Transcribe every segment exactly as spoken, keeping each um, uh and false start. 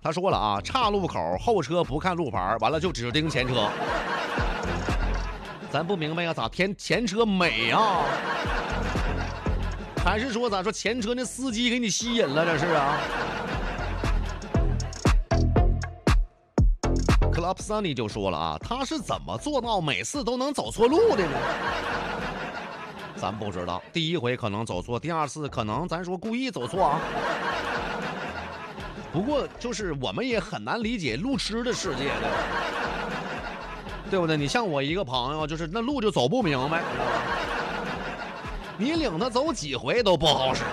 他说了啊，岔路口后车不看路牌，完了就指盯前车。咱不明白呀，咋前前车美啊？还是说咋说前车那司机给你吸引了？这是啊。Club Sunny 就说了啊，他是怎么做到每次都能走错路的呢？咱不知道，第一回可能走错，第二次可能咱说故意走错啊。不过就是我们也很难理解路痴的世界的，对不对？你像我一个朋友，就是那路就走不明白，你领他走几回都不好使。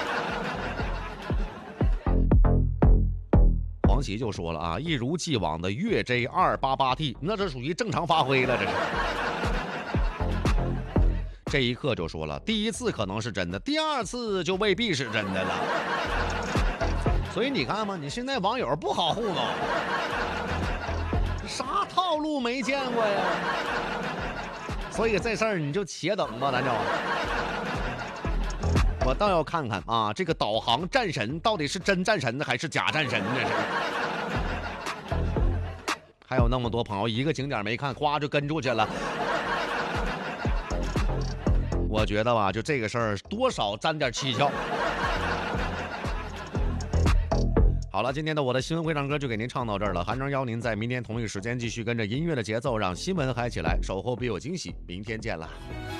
黄琦就说了啊，一如既往的粤 J 二八八 T， 那这属于正常发挥了，这是。这一刻就说了，第一次可能是真的，第二次就未必是真的了。所以你看嘛，你现在网友不好糊弄，啥套路没见过呀？所以这事儿你就且等吧，咱就。我倒要看看啊，这个导航战神到底是真战神还是假战神？这是。还有那么多朋友一个景点没看，哗就跟出去了。我觉得吧，就这个事儿多少沾点蹊跷。好了，今天的我的新闻会唱歌就给您唱到这儿了。韩章邀您在明天同一时间继续跟着音乐的节奏，让新闻嗨起来，守候必有惊喜。明天见了。